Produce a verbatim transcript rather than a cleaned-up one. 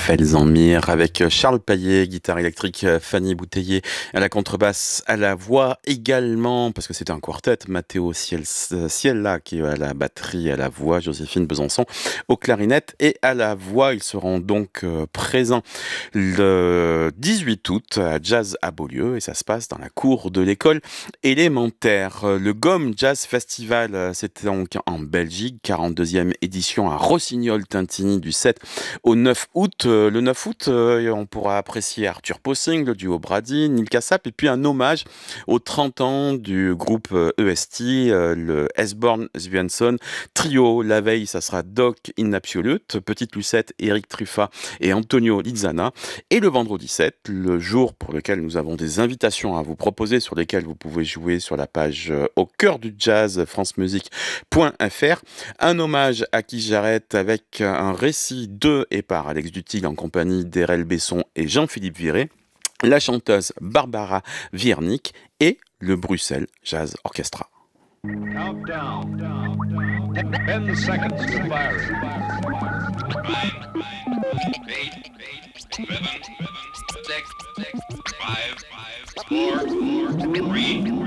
Raphaël Zanmire avec Charles Paillet, guitare électrique, Fanny Bouteiller à la contrebasse, à la voix également, parce que c'était un quartet, Matteo Ciel, Ciella qui est à la batterie, à la voix, Joséphine Besançon aux clarinettes et à la voix. Ils seront donc euh, présents le dix-huit août à Jazz à Beaulieu et ça se passe dans la cour de l'école élémentaire. Le Gom Jazz Festival, c'était donc en Belgique, quarante-deuxième édition à Rossignol-Tintigny du sept au neuf août. Le neuf août, euh, on pourra apprécier Arthur Possing, le duo Brady, Neil Cassap, et puis un hommage aux trente ans du groupe E S T, euh, le Esborn Svensson Trio. La veille, ça sera Doc in Absolute, Petite Lucette, Eric Truffat et Antonio Lizana. Et le vendredi sept, le jour pour lequel nous avons des invitations à vous proposer, sur lesquelles vous pouvez jouer sur la page euh, Au cœur du jazz, francemusique point f r. Un hommage à qui j'arrête avec un récit de et par Alex Dutil en compagnie d'Erel Besson et Jean-Philippe Viré, la chanteuse Barbara Wiernik et le Bruxelles Jazz Orchestra. Countdown. Ten seconds to firing. Eight, seven, six, five, four, three,